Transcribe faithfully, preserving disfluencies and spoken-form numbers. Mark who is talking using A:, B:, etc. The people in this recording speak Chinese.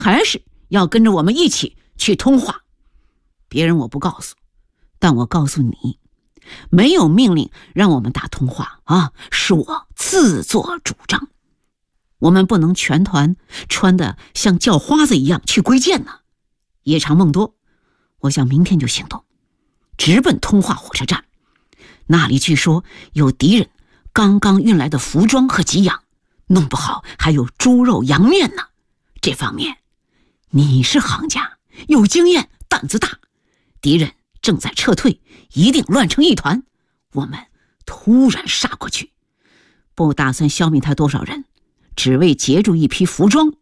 A: 还是要跟着我们一起去通化？别人我不告诉，但我告诉你，没有命令让我们打通化啊，是我自作主张。我们不能全团穿得像叫花子一样去归建呢。夜长梦多，我想明天就行动，直奔通化火车站。那里据说有敌人刚刚运来的服装和给养，弄不好还有猪肉羊面呢。这方面你是行家，有经验，胆子大。敌人正在撤退，一定乱成一团，我们突然杀过去，不打算消灭他多少人，只为截住一批服装，